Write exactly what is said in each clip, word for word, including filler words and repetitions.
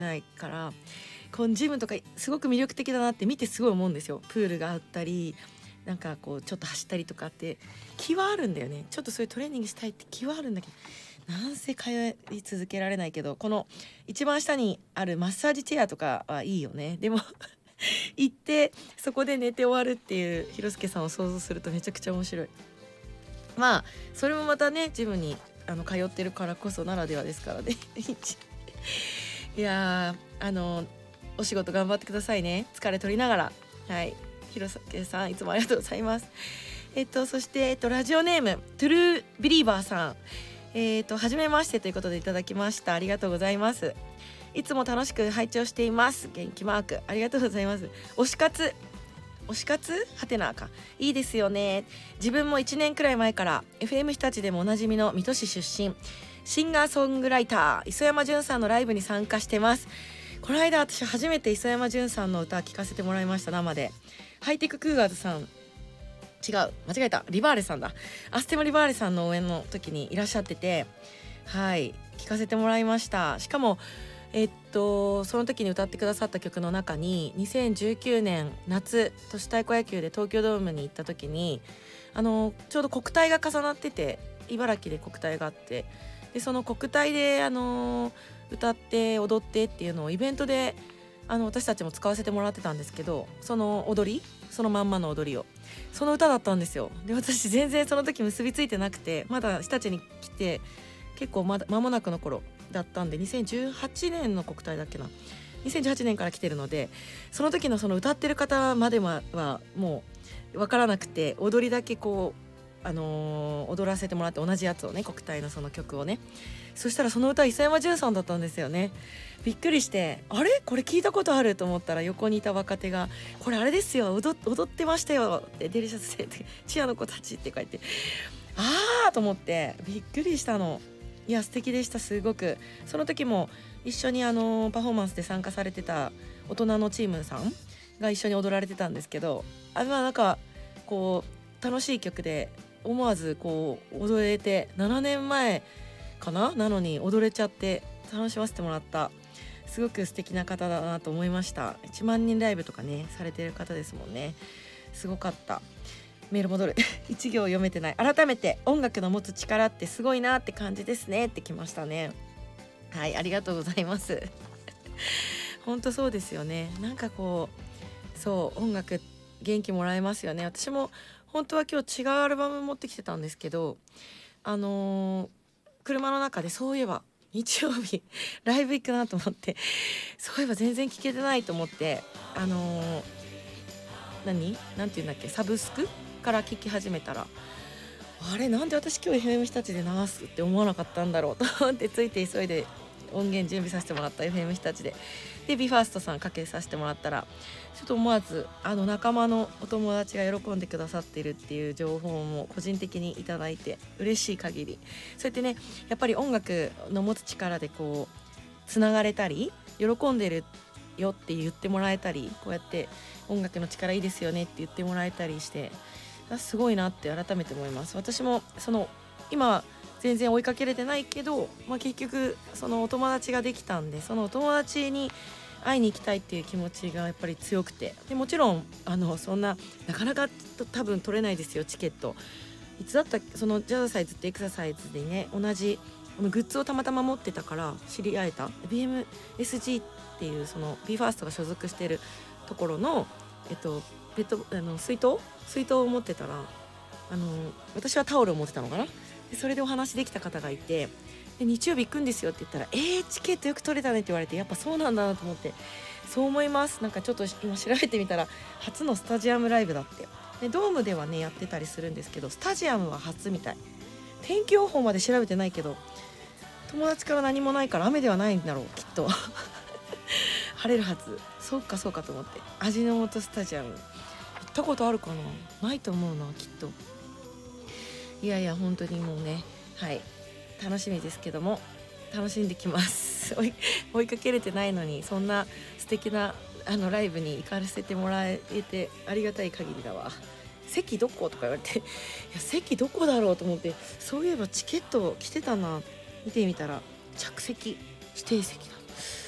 ないから、このジムとかすごく魅力的だなって見てすごい思うんですよ。プールがあったり、なんかこうちょっと走ったりとかって気はあるんだよね。ちょっとそういうトレーニングしたいって気はあるんだけど、なんせ通い続けられないけど、この一番下にあるマッサージチェアとかはいいよね。でも行ってそこで寝て終わるっていう広介さんを想像するとめちゃくちゃ面白い。まあそれもまたね、ジムにあの通ってるからこそならではですからねいやー、あのお仕事頑張ってくださいね。疲れ取りながら。はい、広介さんいつもありがとうございます。えっとそして、えっと、ラジオネームトゥルービリーバーさん、えっと初めましてということでいただきました。ありがとうございます。いつも楽しく拝聴しています。元気マークありがとうございます。推し活推し活はてなかいいですよね。自分もいちねんくらい前から エフエム 日立でもおなじみの水戸市出身シンガーソングライター磯山潤さんのライブに参加してます。この間私初めて磯山潤さんの歌聴かせてもらいました。生で。ハイテククーガーズさん、違う間違えた、リバーレさんだ。アステマリバーレさんの応援の時にいらっしゃってて、はい聴かせてもらいました。しかもえっとその時に歌ってくださった曲の中ににせんじゅうきゅうねん夏都市対抗野球で東京ドームに行った時に、あのちょうど国体が重なってて、茨城で国体があって、でその国体であの歌って踊ってっていうのをイベントであの私たちも使わせてもらってたんですけど、その踊りそのまんまの踊りをその歌だったんですよ。で私全然その時結びついてなくて、まだ日立に来て結構まだ間もなくの頃だったんで、にせんじゅうはちねんの国体だっけな、にせんじゅうはちねんから来てるので、その時のその歌ってる方まではもう分からなくて、踊りだけこうあのー、踊らせてもらって、同じやつをね、国体のその曲をね、そしたらその歌磯山潤さんだったんですよね。びっくりして、あれこれ聞いたことあると思ったら、横にいた若手がこれあれですよ、 踊, 踊ってましたよって、デリシャスでチアの子たちって書いて、あーと思ってびっくりしたの。いや素敵でした。すごくその時も一緒にあのパフォーマンスで参加されてた大人のチームさんが一緒に踊られてたんですけど、あれはなんかこう楽しい曲で思わずこう踊れて、ななねんまえかななのに踊れちゃって楽しませてもらった、すごく素敵な方だなと思いました。いちまんにんライブとかねされてる方ですもんね。すごかった。メール戻る一行読めてない。改めて音楽の持つ力ってすごいなって感じですねってきましたね。はい、ありがとうございます本当そうですよね。なんかこうそう音楽元気もらえますよね。私も本当は今日違うアルバム持ってきてたんですけど、あのー、車の中でそういえば日曜日ライブ行くなと思って、そういえば全然聴けてないと思って、あのー、何なんていうんだっけ、サブスクから聴き始めたら、あれなんで私今日 エフエム 日立で流すって思わなかったんだろうと思って、ついて急いで音源準備させてもらった エフエム 日立でで ビーファースト さんかけさせてもらったら、ちょっと思わずあの仲間のお友達が喜んでくださっているっていう情報も個人的にいただいて嬉しい限り、そうやってねやっぱり音楽の持つ力でこうつながれたり、喜んでるよって言ってもらえたり、こうやって音楽の力いいですよねって言ってもらえたりして、すごいなって改めて思います。私もその今全然追いかけれてないけど、まあ、結局そのお友達ができたんで、そのお友達に会いに行きたいっていう気持ちがやっぱり強くて、でもちろんあのそんななかなか多分取れないですよチケット。いつだったそのジャズサイズってエクササイズでね、同じグッズをたまたま持ってたから知り合えた ビーエムエスジー っていうその ビーファースト が所属しているところのえっとペットあの水筒水筒を持ってたら、あの私はタオルを持ってたのかな。でそれでお話できた方がいて、で日曜日行くんですよって言ったら、えー、チケットよく取れたねって言われて、やっぱそうなんだなと思って、そう思います。なんかちょっと今調べてみたら初のスタジアムライブだって。でドームではねやってたりするんですけど、スタジアムは初みたい。天気予報まで調べてないけど、友達から何もないから雨ではないんだろうきっと晴れるはず。そうかそうかと思って、味の素スタジアム行ったことあるかな、ないと思うなきっと。いやいや本当にもうね、はい楽しみですけども楽しんできます追い追いかけれてないのにそんな素敵なあのライブに行かせてもらえてありがたい限りだわ。席どことか言われて、いや席どこだろうと思って、そういえばチケット来てたな、見てみたら着席指定席だ、ど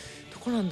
こなんだ。